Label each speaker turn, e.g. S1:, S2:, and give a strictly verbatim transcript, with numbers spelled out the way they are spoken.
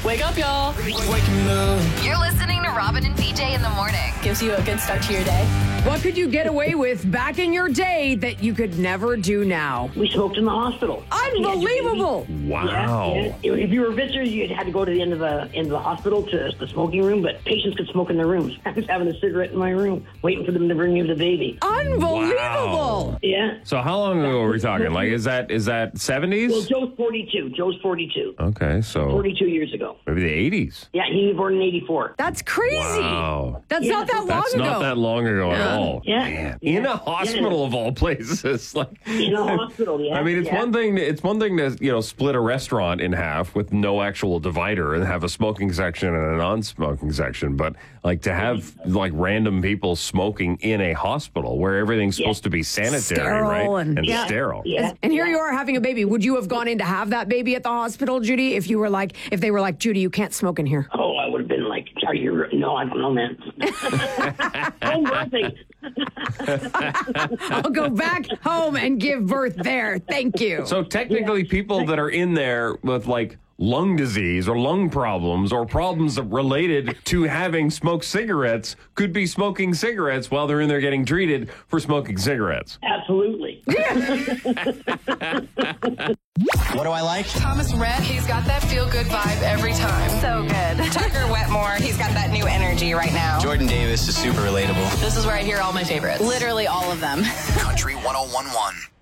S1: Wake up, y'all.
S2: You're listening to Robin and B J in the morning.
S1: Gives you a good start to your day.
S3: What could you get away with back in your day that you could never do now?
S4: We smoked in the hospital.
S3: Unbelievable.
S5: Wow.
S4: Yeah, yeah. If you were a visitor, you had to go to the end of the end of the hospital to the smoking room, but patients could smoke in their rooms. I was having a cigarette in my room, waiting for them to bring me the baby.
S3: Unbelievable.
S5: Wow.
S4: Yeah.
S5: So how long ago are we talking? Like, is that is that
S4: Well,
S5: seventies?
S4: Joe's forty-two. Joe's forty-two.
S5: Okay, so
S4: forty-two years ago.
S5: maybe the eighties.
S4: Yeah, he was born in eighty-four.
S3: That's crazy.
S5: Wow.
S3: That's
S4: Yeah,
S3: not that long
S5: That's
S3: ago.
S5: not that long ago at all.
S4: Yeah.
S5: Man.
S4: Yeah.
S5: In a hospital
S4: Yeah.
S5: of all places. Like
S4: In a hospital, yeah.
S5: I mean, it's
S4: yeah.
S5: one thing. It's one thing to you know split a restaurant in half with no actual divider and have a smoking section and a non-smoking section, but like to have like random people smoking in a hospital where everything's
S4: Yeah.
S5: supposed to be sanitary,
S3: Sterile
S5: right,
S3: and-
S4: Yeah.
S5: sterile.
S4: Yeah.
S3: And here
S4: yeah.
S3: you are having a baby. Would you have gone in to have that baby at the hospital, Judy, if you were like, if they were like, Judy, you can't smoke in here?
S4: Oh, I would have been like, are you? No, I don't know, man. Home birthing.
S3: I'll go back home and give birth there. Thank you.
S5: So technically, people that are in there with like lung disease or lung problems or problems related to having smoked cigarettes could be smoking cigarettes while they're in there getting treated for smoking cigarettes.
S4: Absolutely.
S6: What do I like?
S2: Thomas Rhett, he's got that feel-good vibe every time. So good.
S7: Tucker Wetmore, he's got that new energy right now.
S6: Jordan Davis is super relatable.
S1: This is where I hear all my favorites.
S7: Literally all of them.
S8: Country one oh one one.